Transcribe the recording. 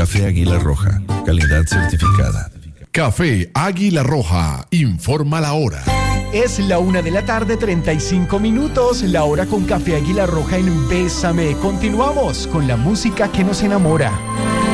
Café Águila Roja, calidad certificada. Café Águila Roja, informa la hora. Es la 1:35 la hora con Café Águila Roja en Bésame. Continuamos con la música que nos enamora.